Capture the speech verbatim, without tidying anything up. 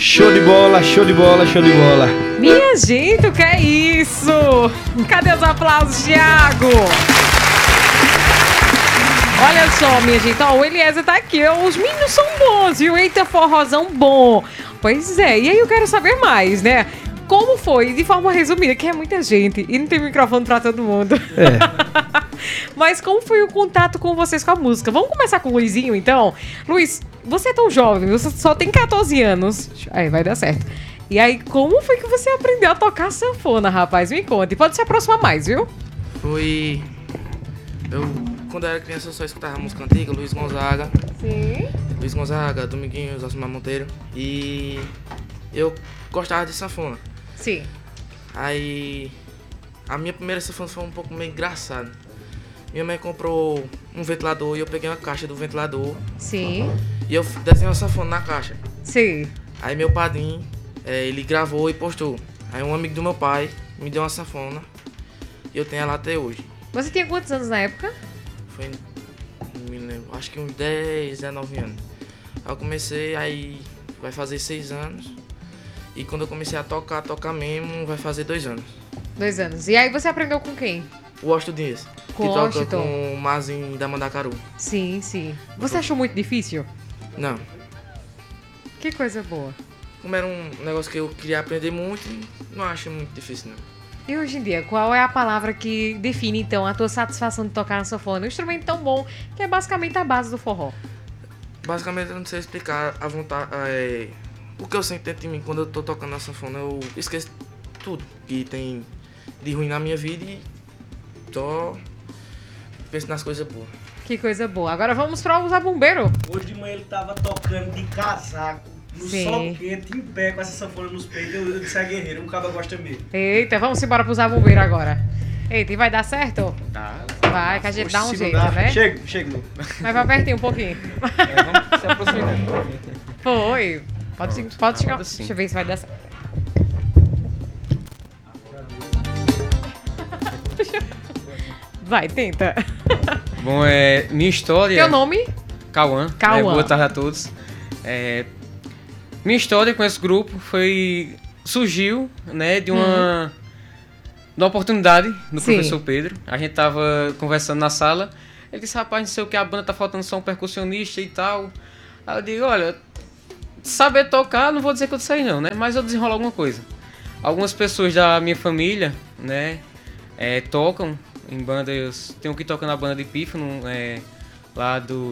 Show de bola, show de bola, show de bola. Minha gente, o que é isso? Cadê os aplausos, Thiago? Olha só, minha gente, ó, o Eliezer tá aqui, ó, os meninos são bons, viu? Eita, forrozão bom. Pois é, e aí eu quero saber mais, né? Como foi, de forma resumida, que é muita gente e não tem microfone pra todo mundo. É. Mas como foi o contato com vocês com a música? Vamos começar com o Luizinho, então? Luiz, você é tão jovem, você só tem catorze anos. Aí, vai dar certo. E aí, como foi que você aprendeu a tocar sanfona, rapaz? Me conte. Pode se aproximar mais, viu? Foi... Eu, quando eu era criança, eu só escutava música antiga, Luiz Gonzaga. Sim. Luiz Gonzaga, Dominguinhos, Alcimar Monteiro. E eu gostava de sanfona. Sim. Aí, a minha primeira sanfona foi um pouco meio engraçada. Minha mãe comprou um ventilador e eu peguei uma caixa do ventilador. Sim. E eu desenhei uma sanfona na caixa. Sim. Aí meu padrinho, é, ele gravou e postou. Aí um amigo do meu pai me deu uma sanfona e eu tenho ela até hoje. Você tinha quantos anos na época? Foi, não me lembro, acho que uns dez, dezenove anos. Aí eu comecei, aí vai fazer seis anos. E quando eu comecei a tocar, tocar mesmo, vai fazer dois anos. Dois anos. E aí você aprendeu com quem? O Washington Dias, Com que o toca Washington. com o Mazinho da Mandacaru. Sim, sim. Você achou muito difícil? Não, Que coisa boa. como era um negócio que eu queria aprender muito, não acho muito difícil não. E hoje em dia, qual é a palavra que define, então, a tua satisfação de tocar na sanfona? Um instrumento tão bom, que é basicamente a base do forró. Basicamente eu não sei explicar a vontade, é, o que eu sinto dentro de mim quando eu tô tocando na sanfona. Eu esqueço tudo que tem de ruim na minha vida e só penso nas coisas boas. Que coisa boa. Agora vamos para o Zé Bombeiro. Hoje de manhã ele tava tocando de casaco, no Sim. sol quente, em pé, com essa sanfona nos peitos. Eu, eu disse a guerreiro, um cara gosta mesmo. Eita, vamos embora pro Zé Bombeiro agora. Eita, e vai dar certo? Tá. Vai, que a gente dá um Se não jeito, dá, né? Chega, chega. Mas vai pertinho um pouquinho. É, vamos se aproximar. Foi. Pode, Pronto, pode chegar. agora sim. Deixa eu ver se vai dar certo. Vai, tenta. Bom, é, minha história... Teu nome? Cauã. Cauã. Né, boa tarde a todos. É, minha história com esse grupo foi... Surgiu, né, de uma... De uma oportunidade do Sim. professor Pedro. A gente tava conversando na sala. Ele disse, rapaz, não sei o que, a banda tá faltando só um percussionista e tal. Aí eu digo, olha... Saber tocar, não vou dizer que eu sei não, né? Mas eu desenrolo alguma coisa. Algumas pessoas da minha família, né, é, tocam em bandas. Tem um que toca na banda de pífano, é, lá do